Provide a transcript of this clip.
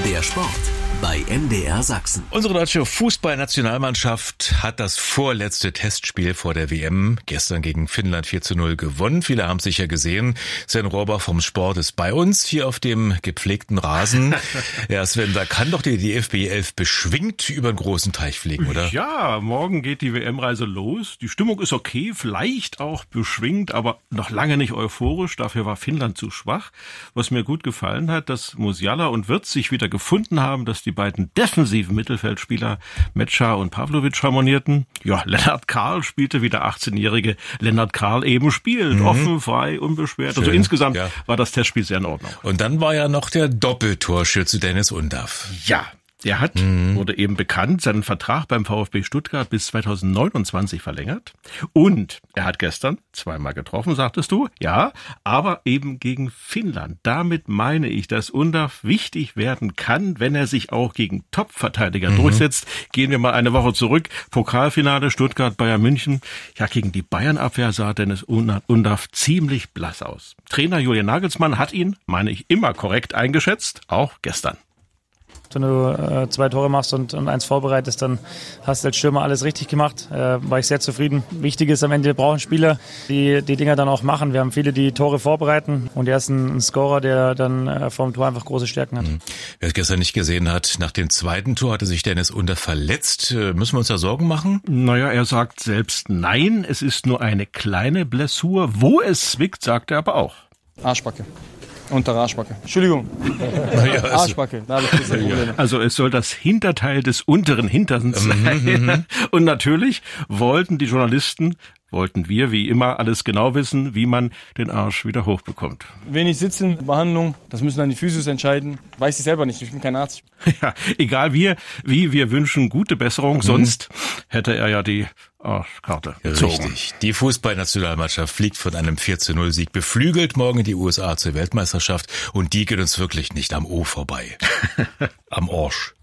Der Sport bei MDR Sachsen. Unsere deutsche Fußballnationalmannschaft hat das vorletzte Testspiel vor der WM gestern gegen Finnland 4:0 gewonnen. Viele haben es sicher gesehen. Sven Rohrbach vom Sport ist bei uns hier auf dem gepflegten Rasen. Ja, Sven, da kann doch die DFB 11 beschwingt über einen großen Teich fliegen, oder? Ja, morgen geht die WM-Reise los. Die Stimmung ist okay, vielleicht auch beschwingt, aber noch lange nicht euphorisch. Dafür war Finnland zu schwach. Was mir gut gefallen hat, dass Musiala und Wirtz sich wieder gefunden haben, dass die beiden defensiven Mittelfeldspieler Metscher und Pavlovic harmonierten. Ja, Lennart Karl spielte, wie der 18-jährige Lennart Karl eben spielt. Offen, frei, unbeschwert. Schön. Also insgesamt war das Testspiel sehr in Ordnung. Und dann war ja noch der Doppeltorschütze Dennis Undaff. Ja. Der hat, wurde eben bekannt, seinen Vertrag beim VfB Stuttgart bis 2029 verlängert. Und er hat gestern zweimal getroffen, sagtest du. Ja, aber eben gegen Finnland. Damit meine ich, dass Undaff wichtig werden kann, wenn er sich auch gegen Top-Verteidiger durchsetzt. Gehen wir mal eine Woche zurück. Pokalfinale Stuttgart-Bayern München. Ja, gegen die Bayern-Abwehr sah Dennis Undaff ziemlich blass aus. Trainer Julian Nagelsmann hat ihn, meine ich, immer korrekt eingeschätzt. Auch gestern. Wenn du 2 Tore machst und 1 vorbereitest, dann hast du als Stürmer alles richtig gemacht. War ich sehr zufrieden. Wichtig ist am Ende, wir brauchen Spieler, die die Dinger dann auch machen. Wir haben viele, die Tore vorbereiten und er ist ein Scorer, der dann vor dem Tor einfach große Stärken hat. Wer es gestern nicht gesehen hat, nach dem zweiten Tor hatte sich Dennis Undaff verletzt. Müssen wir uns da Sorgen machen? Naja, er sagt selbst nein, es ist nur eine kleine Blessur. Wo es zwickt, sagt er aber auch. Arschbacke. Untere Arschbacke. Entschuldigung. Arschbacke. Da habe ich ein Probleme. Also es soll das Hinterteil des unteren Hinterns sein. Und natürlich wollten wir wie immer alles genau wissen, wie man den Arsch wieder hochbekommt. Wenig Sitzen, Behandlung, das müssen dann die Physios entscheiden. Weiß ich selber nicht, ich bin kein Arzt. Ja, egal wie wir wünschen gute Besserung, sonst hätte er ja die Arschkarte gezogen. Richtig. Die Fußballnationalmannschaft fliegt von einem 4:0-Sieg beflügelt morgen in die USA zur Weltmeisterschaft und die geht uns wirklich nicht am O vorbei. Am Arsch.